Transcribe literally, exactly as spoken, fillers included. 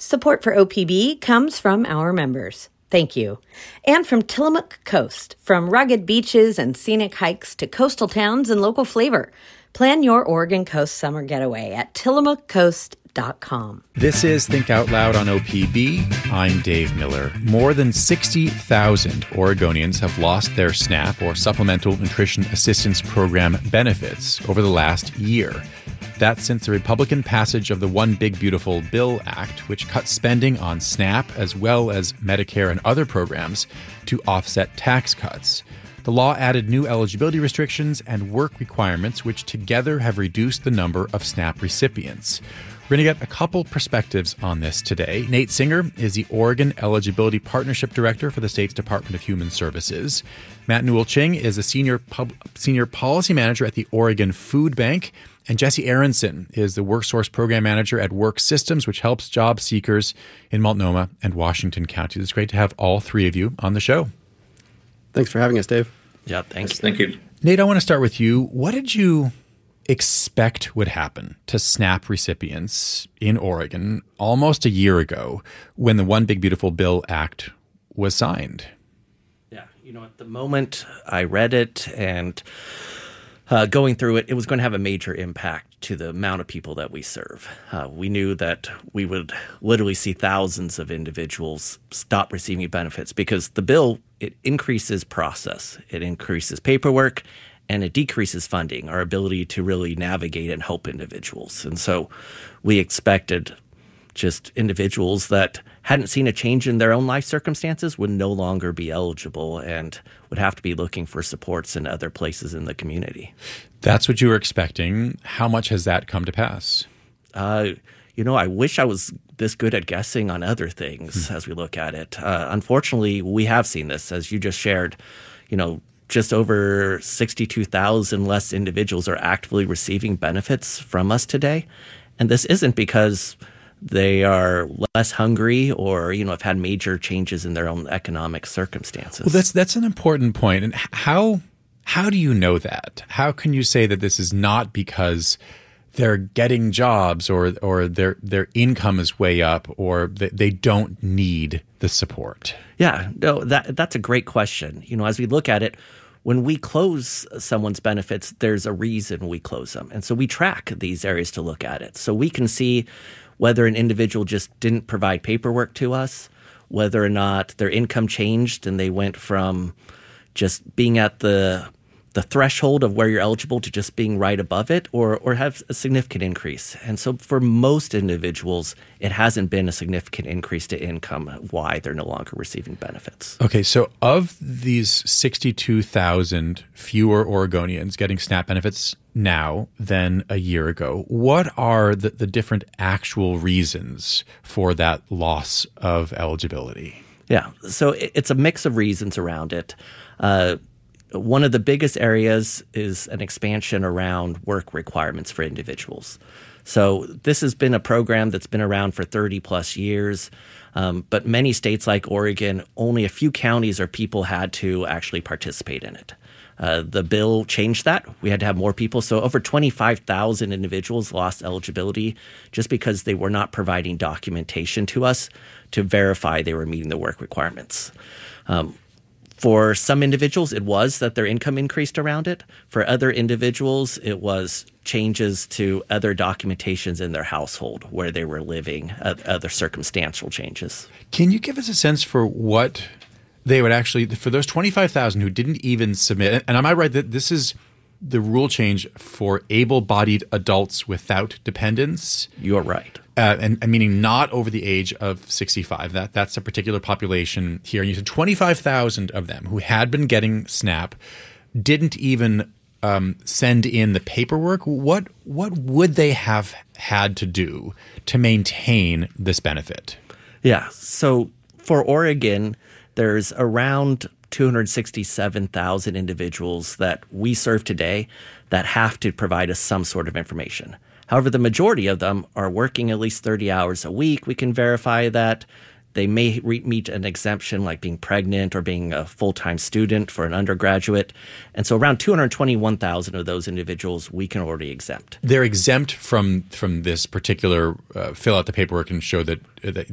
Support for O P B comes from our members. Thank you. And from Tillamook Coast, from rugged beaches and scenic hikes to coastal towns and local flavor. Plan your Oregon Coast summer getaway at tillamook coast dot com. This is Think Out Loud on O P B. I'm Dave Miller. More than sixty thousand Oregonians have lost their SNAP, or Supplemental Nutrition Assistance Program, benefits over the last year. That's since the Republican passage of the One Big Beautiful Bill Act, which cut spending on SNAP as well as Medicare and other programs to offset tax cuts. The law added new eligibility restrictions and work requirements, which together have reduced the number of SNAP recipients. We're going to get a couple perspectives on this today. Nate Singer is the Oregon Eligibility Partnership Director for the state's Department of Human Services. Matt Newell-Ching is a senior pub, senior policy manager at the Oregon Food Bank. And Jesse Aronson is the WorkSource Program Manager at Work Systems, which helps job seekers in Multnomah and Washington counties. It's great to have all three of you on the show. Thanks for having us, Dave. Yeah, thanks. Yes, thank you. Nate, I want to start with you. What did you expect would happen to SNAP recipients in Oregon almost a year ago when the One Big Beautiful Bill Act was signed? Yeah, you know, at the moment I read it and uh, going through it, it was going to have a major impact to the amount of people that we serve. Uh, we knew that we would literally see thousands of individuals stop receiving benefits because the bill, it increases process, it increases paperwork, and it decreases funding, our ability to really navigate and help individuals. And so we expected just individuals that hadn't seen a change in their own life circumstances would no longer be eligible and would have to be looking for supports in other places in the community. That's what you were expecting. How much has that come to pass? Uh, you know, I wish I was this good at guessing on other things hmm. as we look at it. Uh, unfortunately, we have seen this, as you just shared. You know, just over sixty-two thousand less individuals are actively receiving benefits from us today. And this isn't because they are less hungry or, you know, have had major changes in their own economic circumstances. Well, that's that's an important point. And how how do you know that? How can you say that this is not because they're getting jobs or or their their income is way up or they, they don't need the support? Yeah, no, that that's a great question. You know, as we look at it, when we close someone's benefits, there's a reason we close them. And so we track these areas to look at it. So we can see whether an individual just didn't provide paperwork to us, whether or not their income changed and they went from just being at the the threshold of where you're eligible to just being right above it, or or have a significant increase. And so for most individuals, it hasn't been a significant increase to income why they're no longer receiving benefits. Okay, so of these sixty-two thousand fewer Oregonians getting SNAP benefits now than a year ago, what are the, the different actual reasons for that loss of eligibility? Yeah, so it, it's a mix of reasons around it. Uh, One of the biggest areas is an expansion around work requirements for individuals. So this has been a program that's been around for thirty plus years, um, but many states like Oregon, only a few counties or people had to actually participate in it. Uh, the bill changed that. We had to have more people. So over twenty-five thousand individuals lost eligibility just because they were not providing documentation to us to verify they were meeting the work requirements. Um, For some individuals, it was that their income increased around it. For other individuals, it was changes to other documentations in their household where they were living, uh, other circumstantial changes. Can you give us a sense for what they would actually, for those twenty-five thousand who didn't even submit, and am I right that this is the rule change for able-bodied adults without dependents? You're right. Uh, and, and meaning not over the age of sixty-five. That that's a particular population here. And you said twenty-five thousand of them who had been getting SNAP didn't even um, send in the paperwork. What what would they have had to do to maintain this benefit? Yeah. So for Oregon, there's around two hundred sixty-seven thousand individuals that we serve today that have to provide us some sort of information. However, the majority of them are working at least thirty hours a week. We can verify that. They may re- meet an exemption like being pregnant or being a full-time student for an undergraduate. And so around two hundred twenty-one thousand of those individuals we can already exempt. They're exempt from from this particular uh, fill out the paperwork and show that, that